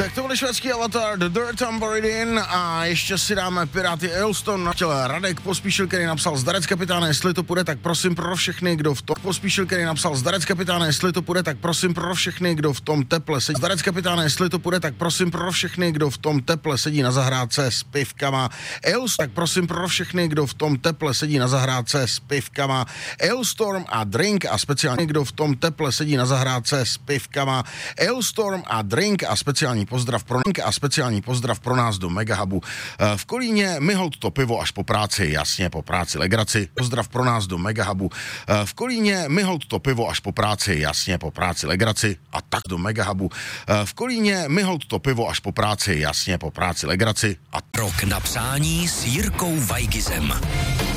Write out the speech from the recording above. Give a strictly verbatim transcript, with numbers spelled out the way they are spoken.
Tak to byl švédský Avatar, The Dirt Tambourine a ještě si dáme Piráty Eilstone. Na těle Radek Pospíšil, který napsal Zdarec kapitáne, jestli to půjde, tak prosím pro všechny, kdo v tom Pospíšil, který napsal Zdarec kapitáne, jestli to půjde, tak prosím pro všechny, kdo v tom teple sedí. Zdarec kapitáne, jestli to půjde, tak prosím pro všechny, kdo v tom teple sedí na zahrádce s pivkama. Eilstone, tak prosím pro všechny, kdo v tom teple sedí na zahrádce s pivkama. Eilstorm a Drink a speciálně kdo v tom teple sedí na zahrádce s pivkama. Eilstorm a Drink a speciální pozdrav pro a speciální pozdrav pro nás do Megahubu. V Kolíně myholt to pivo až po práci, jasně po práci legraci. Pozdrav pro nás do Megahubu. V Kolíně myholt to pivo až po práci, jasně po práci legraci a tak do Megahubu. V Kolíně myholt to pivo až po práci, jasně po práci legraci a Rok na přání s Jirkou Vajgizem.